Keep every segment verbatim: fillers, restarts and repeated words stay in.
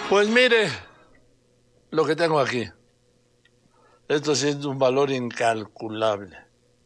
Pues mire lo que tengo aquí. Esto sí es un valor incalculable.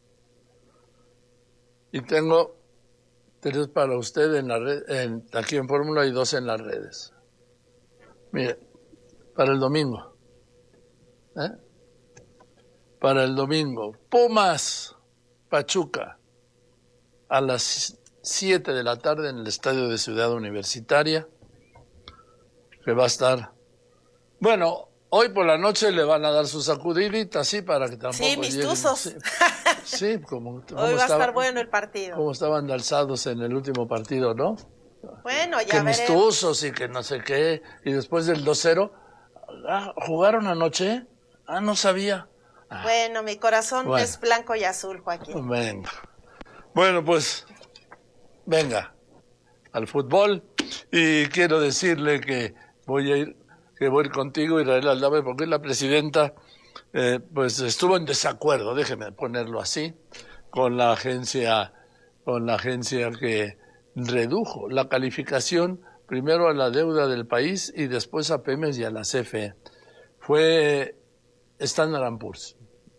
Y tengo tres para usted en la red, en, aquí en Fórmula y dos en las redes. Mire, para el domingo. ¿eh? Para el domingo. Pumas, Pachuca, a las siete de la tarde en el Estadio de Ciudad Universitaria, que va a estar... Bueno, hoy por la noche le van a dar su sacudidita, sí, para que tampoco Sí, mis lleguen, tuzos. Sí, sí como, como Hoy va estaba, a estar bueno el partido. como estaban alzados en el último partido, ¿no? Bueno, ya Que mis veremos. tuzos y que no sé qué, y después del dos cero, ah, ¿jugaron anoche? Ah, no sabía. Ah, Bueno, mi corazón bueno. es blanco y azul, Joaquín. Venga. Bueno, pues, venga, al fútbol. Y quiero decirle que voy a ir, que voy a ir contigo, Israel Aldave, porque la presidenta, eh, pues, estuvo en desacuerdo, déjeme ponerlo así, con la agencia, con la agencia que redujo la calificación primero a la deuda del país y después a Pemex y a la C F E. Fue Standard and Poor's,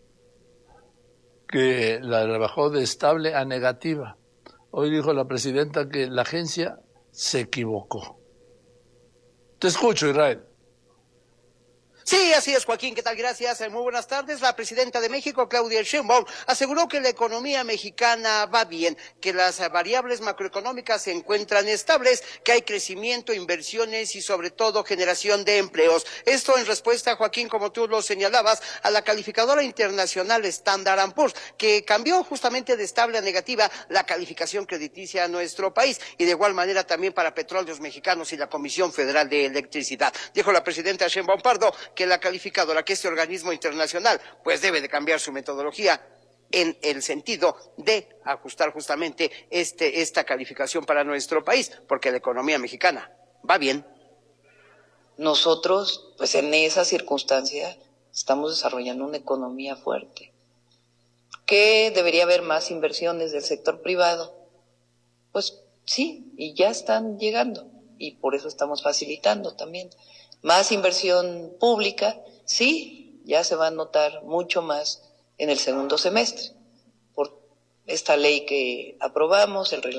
que la rebajó de estable a negativa. Hoy dijo la presidenta que la agencia se equivocó. Te escucho, Israel. Sí, así es, Joaquín. ¿Qué tal? Gracias. Muy buenas tardes. La presidenta de México, Claudia Sheinbaum, aseguró que la economía mexicana va bien, que las variables macroeconómicas se encuentran estables, que hay crecimiento, inversiones y sobre todo generación de empleos. Esto en respuesta, Joaquín, como tú lo señalabas, a la calificadora internacional Standard and Poor's, que cambió justamente de estable a negativa la calificación crediticia a nuestro país y de igual manera también para Petróleos Mexicanos y la Comisión Federal de Electricidad. Dijo la presidenta Sheinbaum Pardo que la calificadora, que este organismo internacional, pues debe de cambiar su metodología en el sentido de ajustar justamente este, esta calificación para nuestro país, porque la economía mexicana va bien. Nosotros, pues en esa circunstancia, estamos desarrollando una economía fuerte. ¿Que debería haber más inversiones del sector privado? Pues sí, y ya están llegando, y por eso estamos facilitando también. Más inversión pública, sí, ya se va a notar mucho más en el segundo semestre, por esta ley que aprobamos, el reglamento.